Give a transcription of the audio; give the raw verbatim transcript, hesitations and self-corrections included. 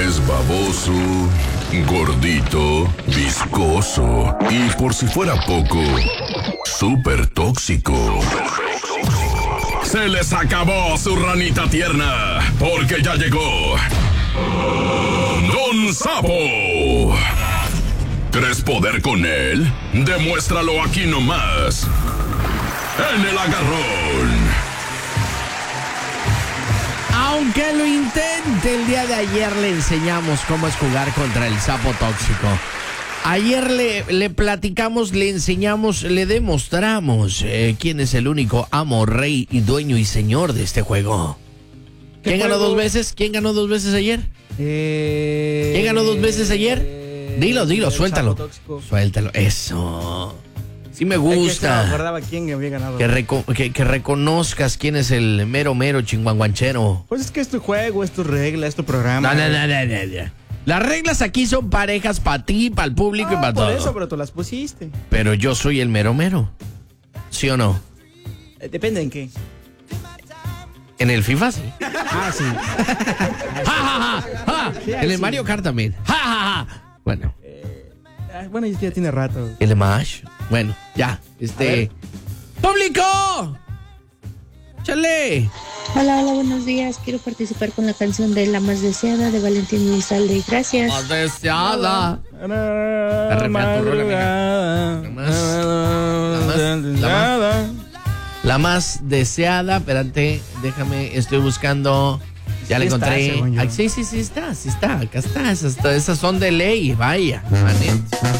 Es baboso, gordito, viscoso y, por si fuera poco, súper tóxico. Se les acabó su ranita tierna, porque ya llegó Don Sapo. ¿Crees poder con él? Demuéstralo aquí nomás, en El Agarrón. Aunque lo intente, el día de ayer le enseñamos cómo es jugar contra el sapo tóxico. Ayer le, le platicamos, le enseñamos, le demostramos eh, quién es el único amo, rey y dueño y señor de este juego. ¿Quién ganó dos veces? ¿Quién ganó dos veces ayer? Eh, ¿Quién ganó dos veces ayer? eh, Dilo, dilo, el suéltalo. sapo tóxico. Suéltalo, eso. Sí me Ay, que se me gusta. acordaba quién había ganado. Que, reco- que, que reconozcas quién es el mero mero chinguanguanchero. Pues es que es tu juego, es tu regla, es tu programa. No, no, no, no, no, no. Las reglas aquí son parejas para ti, para el público Ah, y para por todo. eso, pero tú las pusiste. Pero yo soy el mero mero. ¿Sí o no? Eh, depende en qué. En el FIFA sí. Ah, sí. ¡Ja, ja, ja! ja. Sí, En el sí. Mario Kart también. ¡Ja, ja, ja! Bueno, Ah, bueno, ya ya tiene rato. el Smash. Bueno, ya. Este. ¡Público! ¡Chale! Hola, hola, buenos días. Quiero participar con la canción de La Más Deseada de Valentín Elizalde. Gracias. ¡Más deseada! La re fea tu rola, amiga. La más- la más- la más- La más deseada. Espérate, déjame, estoy buscando. Ya la Sí está, encontré. según yo. Ay, sí, sí, sí está, sí está. Acá está. Esas, esas son de ley. Vaya, manito.